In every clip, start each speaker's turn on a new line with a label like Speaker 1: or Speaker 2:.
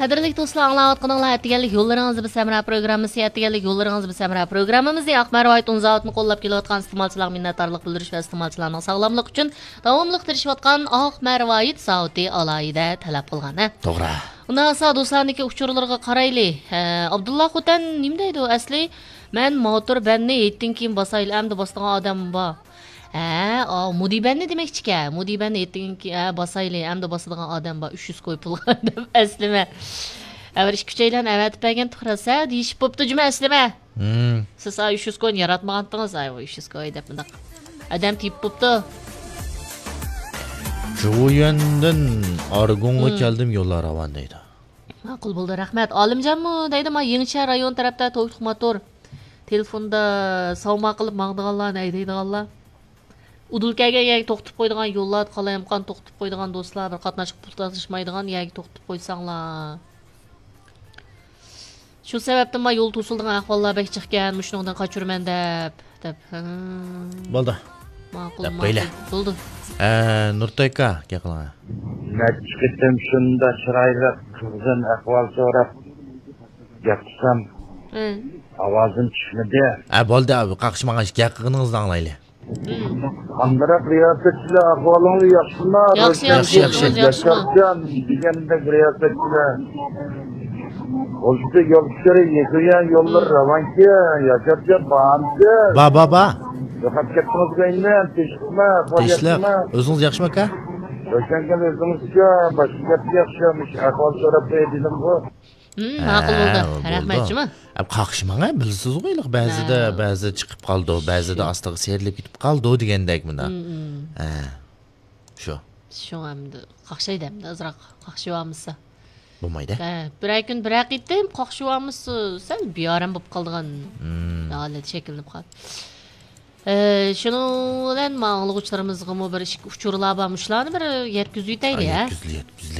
Speaker 1: Qadrli do'stlar, anglayotganinglar aytganlik yo'llaringizni biz Samra programmasi aytganlik yo'llaringizni biz Samra programmamizni Aqmar Voyt unzatni qo'llab kelayotgan iste'molchilarga minnatdorlik bildirish va iste'molchilarning sog'lomligi uchun davomli tirishayotgan Aqmar Voyt sauti alayida talab qilgan.
Speaker 2: To'g'ri.
Speaker 1: Unda asa do'stlarniki uchurlarga qarayli. Abdullah Xutan nima deydi asli? Men motor banni yetdin keyin bosayli amdi bosgan odam bor. Mudibanni demakchi-ka. Mudibanni yetdin keyin bosayli amdi bosadigan odam bor 300 qo'y pulga deb aslima. Avr ish kuchaylan avatib bergan turasa deyishib bo'pti juma aslima. Siz 300 qo'y yaratmagantingiz, 300 qo'y deb bundoq. Adam tip bo'pti.
Speaker 2: Jo'yandan Argonga keldim yo'llar ravan deydi.
Speaker 1: Ma'qul bo'ldi, rahmat. Olimjonmi deydi, men Yengcha rayon tarafda to'ytuq motor. Telefonda savma qilib maqdiganlarni aytadiganlar. Udulkaga yag to'xtab qo'ydigan yo'llar, qalayamqon to'xtab qo'ydigan do'stlar, bir qatnashib pul tortishmaydigan yag to'xtab qo'ysanglar. Shu sababdan men yo'l to'sildigan ahvollar bek chiqqan, mushundan qochurman deb.
Speaker 2: Bo'ldi.
Speaker 1: Ma'qul. Bo'ldi.
Speaker 2: Nurtayka, gaplar.
Speaker 3: Chiqdim shunda chiroyli qizdan ahvol so'rab gapsam. Ovozim chiqmadi.
Speaker 2: Bo'ldi, qaqishmagan gap qilganingizni anglayli.
Speaker 3: Qanday riyosatchilar ahvolingiz yaxshimi?
Speaker 1: Yaxshi.
Speaker 3: Deganda riyosatchilar. O'zda yo'lchilar yeguyan yo'llar ravanki, yashab bordi.
Speaker 2: Ba.
Speaker 3: Yo'qab ketdingizmi endi?
Speaker 2: Tinchlik. O'zingiz yaxshimi aka?
Speaker 3: O'shanga o'zingizga boshqa gap yaxshimish, ahvol so'rab dedim-ku.
Speaker 1: Ma'qul bo'ldi. Rahmatchimi?
Speaker 2: Qaqishmang, bilsiz o'yliq ba'zi chiqib qoldi, ba'zida ostiga serilib ketib qoldi degandek bunda. Shu
Speaker 1: hamda qaqshaydamda azroq qaqshyapmiz.
Speaker 2: Bo'lmaydi.
Speaker 1: Bir kun bir etdim, qaqshyapmiz. Sal biyoram bo'lib qolgan. Holat shakllanib qoldi. Şunu bilan ma'lumotlarimizga bir uchurlar bormishlarni bir yetkazib yetayli, ha?
Speaker 2: Yetkazli.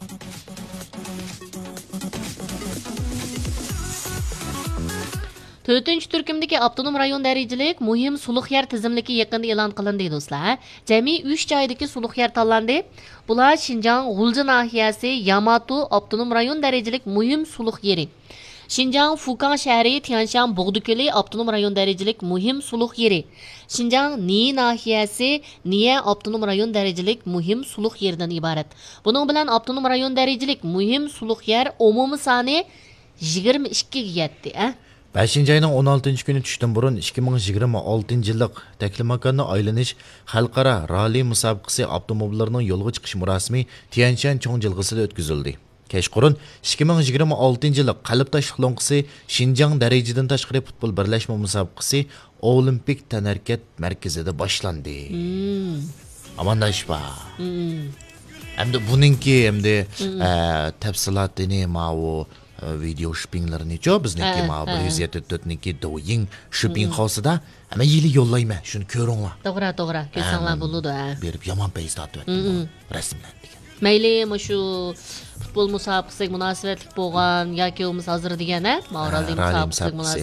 Speaker 1: To'rtinchi turkumdagi avtonom rayon darajalik muhim suluq yer tizimligi yaqinda e'lon qilindi do'stlar. Jami 3 joydagi suluq yer tanlandi. Bular Xinjiang G'ulji nahiyasi Yamato avtonom rayon darajalik muhim suluq yeri. Xinjiang Fukan shahri Tianshan Bog'dukeli avtonom rayon darajalik muhim suluq yeri. Xinjiang Ni nahiyasi Niya avtonom rayon darajalik muhim suluq yerdan iborat. Buning bilan avtonom rayon darajalik muhim suluq yer umumiy soni 22 ga yetdi,
Speaker 2: 5 ayning 16 kuni tushdan burun 2026 yillik taklimakonni aylanish xalqaro ralli musobaqasi avtomobillarining yo'lga chiqish murosimi Tianshan cho'ng jilg'isida o'tkazildi. Kechqurun 2026 yillik qalb tashliq lo'nqisi Xinjiang darajadan tashqari futbol birlashma musobaqasi Olimpik tanarkat markazida boshlandi. Amandashba. Hamda buningki tafsilotini ma'u video shoppinglarini bizniki ma 174niki Douyin shopping house'ida hamma yili yo'llayman, shuni ko'ringlar.
Speaker 1: To'g'ri, ko'rsanglar bo'ladi.
Speaker 2: Berib yomon payzda atib rasmlar degan.
Speaker 1: Mayli, shu futbol musobaqasiga munosabatli bo'lgan yoki o'miz hozir degan, Ma'raldi musobaqasiga